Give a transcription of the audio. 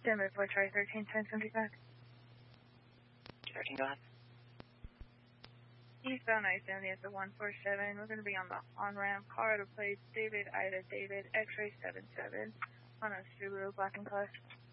Denver 4, try 13, 1075. 13, go ahead. Eastbound I-70 at the 147. We're going to be on the on-ramp. Car to place David, Ida, David, X-ray 77 on a Subaru, black and color.